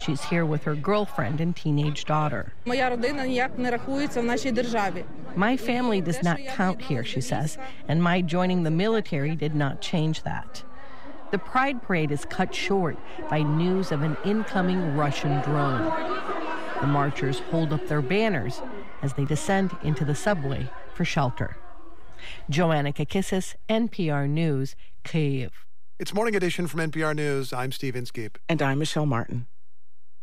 She's here with her girlfriend and teenage daughter. My family does not count here, she says, and my joining the military did not change that. The Pride Parade is cut short by news of an incoming Russian drone. The marchers hold up their banners as they descend into the subway for shelter. Joanna Kakissis, NPR News, Kyiv. It's Morning Edition from NPR News. I'm Steve Inskeep. And I'm Michelle Martin.